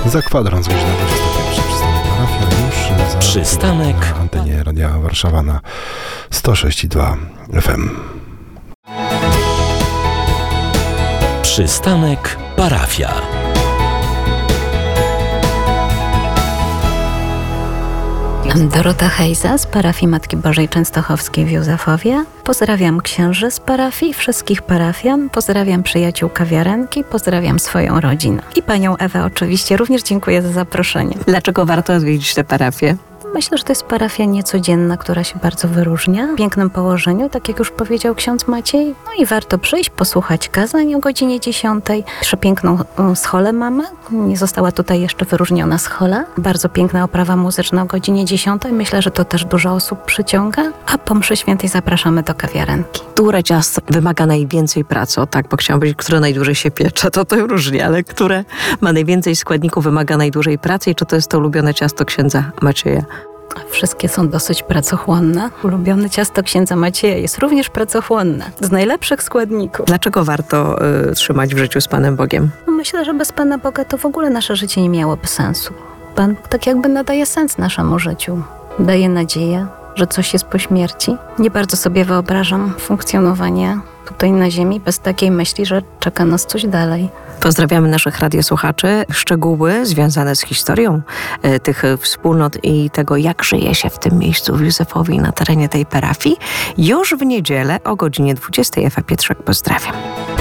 Za kwadrans godzina 21. Przystanek parafia już za Przystanek na antenie Radia Warszawa na 106,2 FM. Przystanek parafia. Dorota Hejza z parafii Matki Bożej Częstochowskiej w Józefowie. Pozdrawiam księży z parafii, wszystkich parafian. Pozdrawiam przyjaciół kawiarenki, pozdrawiam swoją rodzinę. I panią Ewę oczywiście również dziękuję za zaproszenie. Dlaczego warto odwiedzić tę parafię? Myślę, że to jest parafia niecodzienna, która się bardzo wyróżnia w pięknym położeniu, tak jak już powiedział ksiądz Maciej. No i warto przyjść, posłuchać kazań o godzinie 10. Przepiękną scholę mamy. Nie została tutaj jeszcze wyróżniona schola. Bardzo piękna oprawa muzyczna o godzinie 10. Myślę, że to też dużo osób przyciąga. A po mszy świętej zapraszamy do kawiarenki. Które ciasto wymaga najwięcej pracy? O tak, bo chciałam powiedzieć, które najdłużej się piecze, to różnie, ale które ma najwięcej składników, wymaga najdłużej pracy i czy to jest to ulubione ciasto księdza Macieja? Wszystkie są dosyć pracochłonne. Ulubione ciasto księdza Macieja jest również pracochłonne. Z najlepszych składników. Dlaczego warto trzymać w życiu z Panem Bogiem? Myślę, że bez Pana Boga to w ogóle nasze życie nie miałoby sensu. Pan Bóg tak jakby nadaje sens naszemu życiu. Daje nadzieję, że coś jest po śmierci. Nie bardzo sobie wyobrażam funkcjonowanie tutaj na ziemi bez takiej myśli, że czeka nas coś dalej. Pozdrawiamy naszych radiosłuchaczy. Szczegóły związane z historią tych wspólnot i tego, jak żyje się w tym miejscu w Józefowie i na terenie tej parafii, już w niedzielę o godzinie 20. Ewa Pietrzak, pozdrawiam.